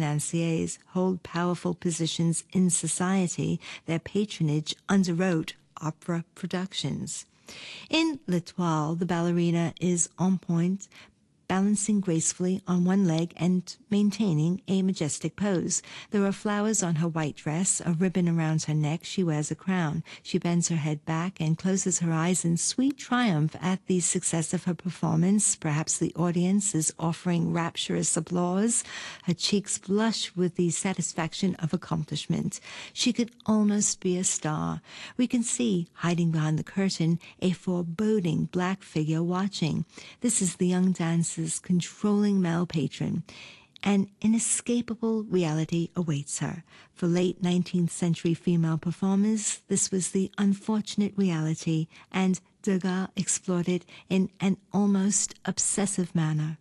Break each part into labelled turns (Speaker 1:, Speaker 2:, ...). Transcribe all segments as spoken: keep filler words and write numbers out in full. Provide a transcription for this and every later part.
Speaker 1: financiers hold powerful positions in society, their patronage underwrote opera productions. In L'Etoile, the ballerina is on point, balancing gracefully on one leg and maintaining a majestic pose. There are flowers on her white dress, a ribbon around her neck. She wears a crown. She bends her head back and closes her eyes in sweet triumph at the success of her performance. Perhaps the audience is offering rapturous applause. Her cheeks blush with the satisfaction of accomplishment. She could almost be a star. We can see, hiding behind the curtain, a foreboding black figure watching. This is the young dancer controlling male patron. An inescapable reality awaits her. For late nineteenth century female performers, this was the unfortunate reality, and Degas explored it in an almost obsessive manner.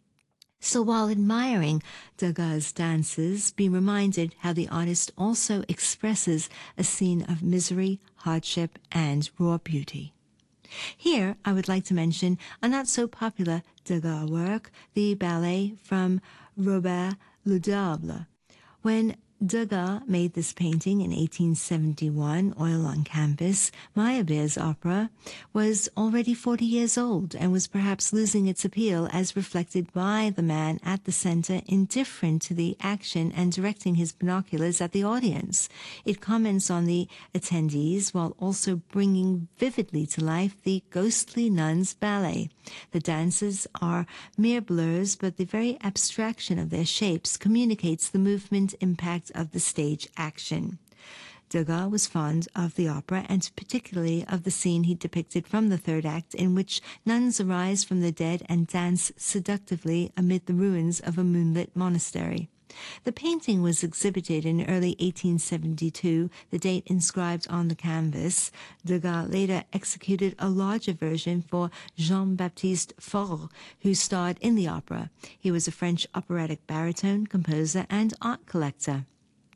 Speaker 1: So while admiring Degas' dances, be reminded how the artist also expresses a scene of misery, hardship, and raw beauty. Here, I would like to mention a not-so-popular Degas work, the ballet from Robert Le Diable. When Degas made this painting in eighteen seventy-one, oil on canvas, Meyerbeer's opera was already forty years old and was perhaps losing its appeal as reflected by the man at the center, indifferent to the action and directing his binoculars at the audience. It comments on the attendees while also bringing vividly to life the ghostly nuns' ballet. The dances are mere blurs, but the very abstraction of their shapes communicates the movement impact of the stage action. Degas was fond of the opera, and particularly of the scene he depicted from the third act, in which nuns arise from the dead and dance seductively amid the ruins of a moonlit monastery. The painting was exhibited in early eighteen seventy-two, the date inscribed on the canvas. Degas later executed a larger version for Jean-Baptiste Faure, who starred in the opera. He was a French operatic baritone, composer, and art collector.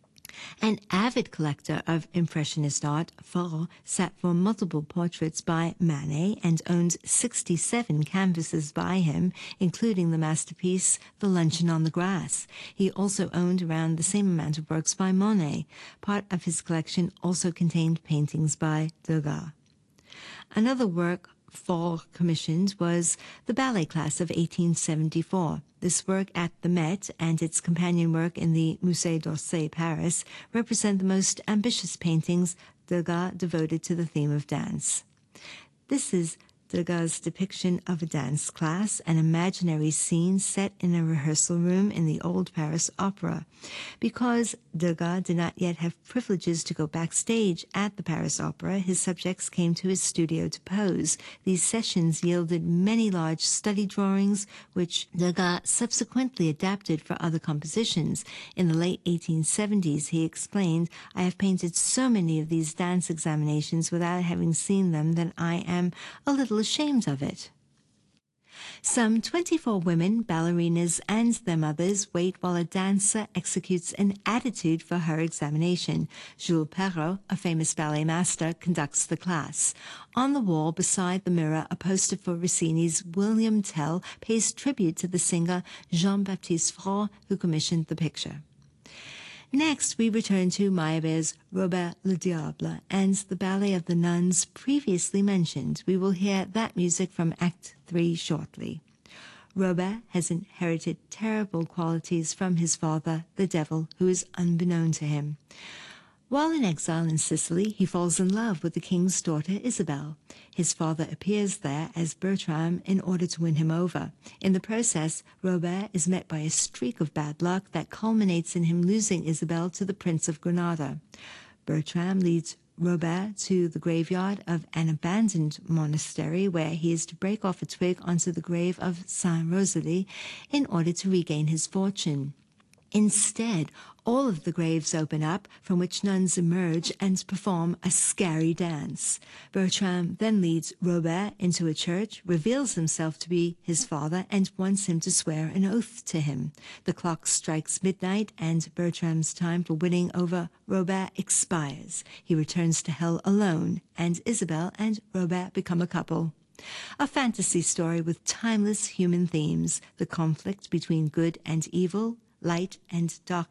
Speaker 1: An avid collector of Impressionist art, Faure sat for multiple portraits by Manet and owned sixty-seven canvases by him, including the masterpiece The Luncheon on the Grass. He also owned around the same amount of works by Monet. Part of his collection also contained paintings by Degas. Another work Faure commissioned was the ballet class of eighteen seventy-four. This work at the Met and its companion work in the Musée d'Orsay, Paris, represent the most ambitious paintings Degas devoted to the theme of dance. This is Degas' depiction of a dance class, an imaginary scene set in a rehearsal room in the old Paris Opera. Because Degas did not yet have privileges to go backstage at the Paris Opera, his subjects came to his studio to pose. These sessions yielded many large study drawings, which Degas subsequently adapted for other compositions. In the late eighteen seventies, he explained, "I have painted so many of these dance examinations without having seen them that I am a little ashamed of it." Some twenty-four women, ballerinas, and their mothers wait while a dancer executes an attitude for her examination. Jules Perrault, a famous ballet master, conducts the class. On the wall beside the mirror, a poster for Rossini's William Tell pays tribute to the singer Jean-Baptiste Faure, who commissioned the picture. Next, we return to Meyerbeer's Robert Le Diable and the ballet of the nuns previously mentioned. We will hear that music from Act three shortly. Robert has inherited terrible qualities from his father, the devil, who is unbeknown to him. While in exile in Sicily, he falls in love with the king's daughter, Isabel. His father appears there as Bertram in order to win him over. In the process, Robert is met by a streak of bad luck that culminates in him losing Isabel to the Prince of Granada. Bertram leads Robert to the graveyard of an abandoned monastery where he is to break off a twig onto the grave of Saint Rosalie in order to regain his fortune. Instead, all of the graves open up, from which nuns emerge and perform a scary dance. Bertram then leads Robert into a church, reveals himself to be his father, and wants him to swear an oath to him. The clock strikes midnight, and Bertram's time for winning over Robert expires. He returns to hell alone, and Isabel and Robert become a couple. A fantasy story with timeless human themes, the conflict between good and evil, light and darkness.